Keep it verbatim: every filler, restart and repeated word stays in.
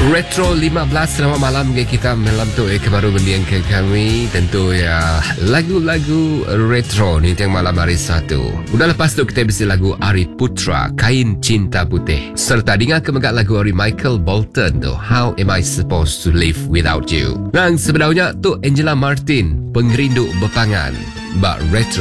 Retro lima belas, selamat malam ke kita malam tu eh baru mendiang ke kami tentu ya lagu-lagu retro ni yang malam hari satu. Udah lepas tu kita bisi lagu Ari Putra, Kain Cinta Putih, serta dengar kemegak lagu dari Michael Bolton tu, How Am I Supposed to Live Without You. Dan sebenarnya tu Angela Martin, Pengerindu Bepangan, bak retro